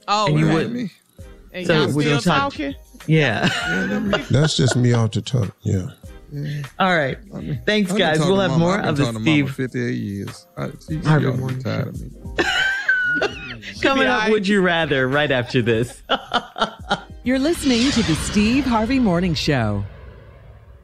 Oh, and you okay. wouldn't. And So y'all we still don't talk- talking? Yeah. That's just me off the top. Yeah. All right. Thanks, guys. We'll have more of the Steve 58 years. She Harvey ought to be Morning tired of me. coming up. Would you rather? Right after this. You're listening to the Steve Harvey Morning Show.